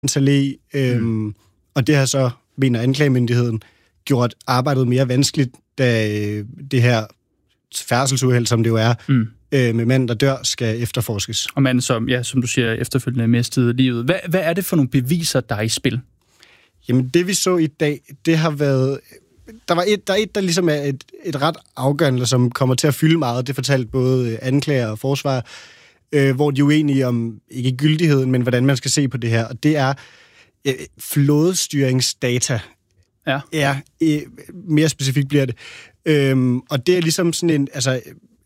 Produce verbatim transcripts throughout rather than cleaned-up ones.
Allé, øhm, mm. og det har så, mener anklagemyndigheden, gjort arbejdet mere vanskeligt, da øh, det her færdselsuheld, som det jo er, mm. øh, med manden, der dør, skal efterforskes. Og manden, som, ja, som du siger, efterfølgende mistede livet. Hvad, hvad er det for nogle beviser, der er i spil? Jamen, det vi så i dag, det har været... Der var et, der, er et, der ligesom er et, et ret afgørende, som kommer til at fylde meget. Det fortalte både anklager og forsvar, øh, hvor de er uenige om, ikke gyldigheden, men hvordan man skal se på det her. Og det er øh, flådestyringsdata. Ja. Ja, øh, mere specifikt bliver det. Øhm, og det er ligesom sådan en... Altså,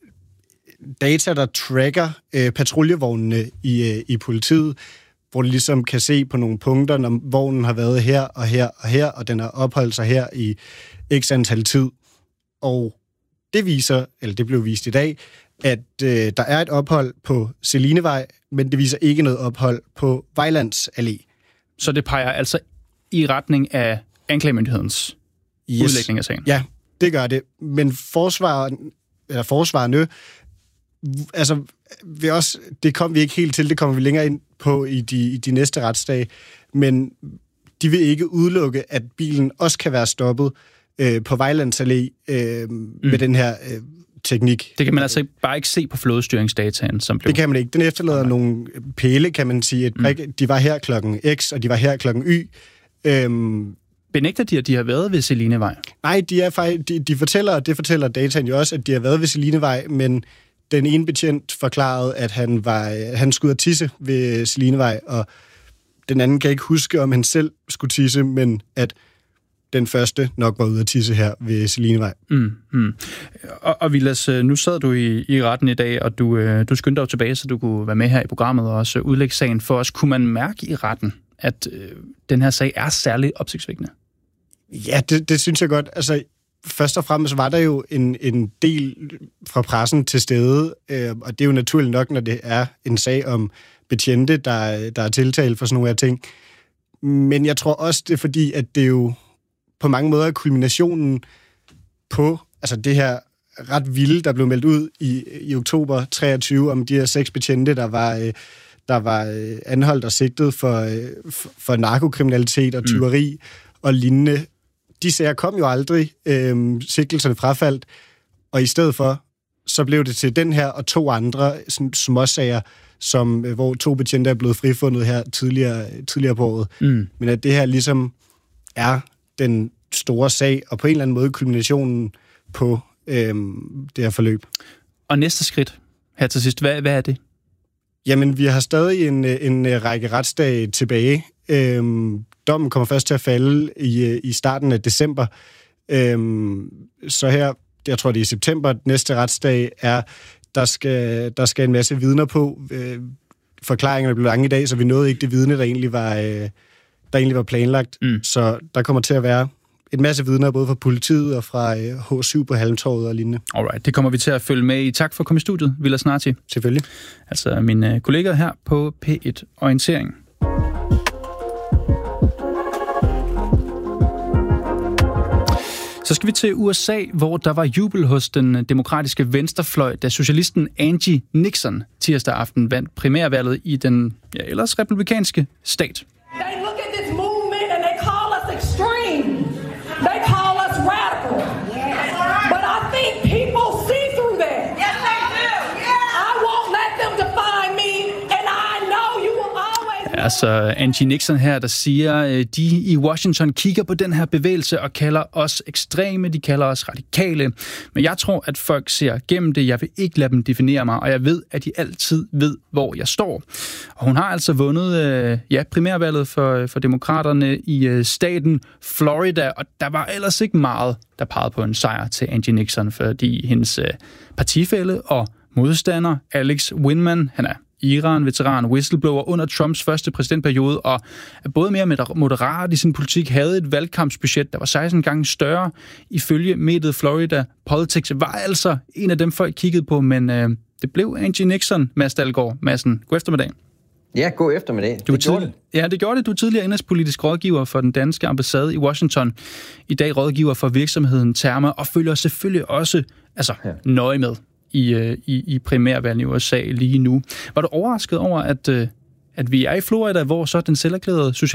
data, der tracker øh, patruljevognene i, øh, i politiet, hvor de ligesom kan se på nogle punkter, når vognen har været her og her og her, og den har opholdt sig her i x antal tid. Og det viser, eller det blev vist i dag, at øh, der er et ophold på Selinevej, men det viser ikke noget ophold på Vejlands Allé. Så det peger altså i retning af anklagemyndighedens yes. udlægning af sagen? Ja, det gør det. Men forsvaren, eller forsvarerne, altså, vi også, det kom vi ikke helt til, det kommer vi længere ind på i de, i de næste retsdage, men de vil ikke udelukke, at bilen også kan være stoppet øh, på Vejlands Allé øh, mm. med den her øh, teknik. Det kan man altså bare ikke se på flådestyringsdataen, som blev... Det kan man ikke. Den efterlader okay. nogle pæle, kan man sige. Et brik, mm. De var her klokken X, og de var her klokken Y. Øhm, Benægter de, at de har været ved Selinevej? Nej, de, er faktisk, de, de fortæller, og det fortæller dataen jo også, at de har været ved Selinevej, men den ene betjent forklarede, at han, var, han skulle ud at tisse ved Selinevej, og den anden kan ikke huske, om han selv skulle tisse, men at den første nok var ude at tisse her ved Selinevej. Mm, mm. Og, og Vilas, nu sad du i, i retten i dag, og du, du skyndte dig tilbage, så du kunne være med her i programmet og også udlægge sagen for os. Kunne man mærke i retten, at øh, den her sag er særligt opsigtsvækkende? Ja, det, det synes jeg godt. Altså, først og fremmest var der jo en, en del fra pressen til stede, øh, og det er jo naturligt nok, når det er en sag om betjente, der, der er tiltalt for sådan nogle her ting. Men jeg tror også, det er fordi, at det jo på mange måder er kulminationen på altså det her ret vilde, der blev meldt ud i, i oktober treogtyve om de her seks betjente, der var, øh, der var øh, anholdt og sigtet for, øh, for, for narkokriminalitet og tyveri mm. og lignende. De sager kom jo aldrig, øh, sigtelserne frafaldt, og i stedet for, så blev det til den her og to andre sådan, småsager, som, hvor to betjente er blevet frifundet her tidligere, tidligere på året. Mm. Men at det her ligesom er den store sag, og på en eller anden måde kulminationen på øhm, det her forløb. Og næste skridt her til sidst, hvad, hvad er det? Jamen, vi har stadig en, en række retsdage tilbage. Øhm, dommen kommer først til at falde i, i starten af december. Øhm, så her, jeg tror det er i september, næste retsdag er, der skal, der skal en masse vidner på. Øh, forklaringerne blev lange i dag, så vi nåede ikke det vidne, der egentlig var, øh, der egentlig var planlagt. Mm. Så der kommer til at være en masse vidner, både fra politiet og fra øh, H syv på Halmtorvet og lignende. Alright, det kommer vi til at følge med i. Tak for at komme i studiet, Vilas Narti. Selvfølgelig. Altså mine kollegaer her på P et Orientering. Så skal vi til U S A, hvor der var jubel hos den demokratiske venstrefløj, da socialisten Angie Nixon tirsdag aften vandt primærvalget i den ja, ellers republikanske stat. They look at this movement and they call us extreme. They call us radical. But I think people see through that. Yes, they do. I won't let them define me, and I know you will always... Altså Angie Nixon her, der siger, de i Washington kigger på den her bevægelse og kalder os ekstreme, de kalder os radikale. Men jeg tror, at folk ser gennem det. Jeg vil ikke lade dem definere mig, og jeg ved, at de altid ved, hvor jeg står. Og hun har altså vundet ja, primærvalget for, for demokraterne i staten Florida, og der var ellers ikke meget, der pegede på en sejr til Angie Nixon, fordi hendes partifælle og modstander, Alex Windman, han er Iran-veteran, whistleblower under Trumps første præsidentperiode, og er både mere moderat i sin politik, havde et valgkampsbudget, der var seksten gange større. Ifølge mediet Florida Politics var altså en af dem, folk kiggede på, men øh, det blev Angie Nixon. Mads Dalgaard. Madsen, god eftermiddag. Ja, god eftermiddag. Du det gjorde det. Ja, det gjorde det. Du er tidligere indrigspolitisk rådgiver for den danske ambassade i Washington. I dag rådgiver for virksomheden Therma, og følger selvfølgelig også altså, ja. nøje med i, i, i primærvalget i U S A lige nu. Var du overrasket over, at, at vi er i Florida, hvor så den selverklærede